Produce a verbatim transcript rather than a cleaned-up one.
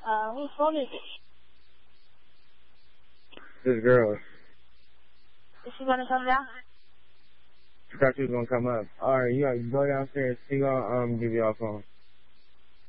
Uh, whose phone is it? This girl. Is she gonna come down? She thought she was gonna come up. Alright, you gotta go downstairs. She gonna um give you a phone.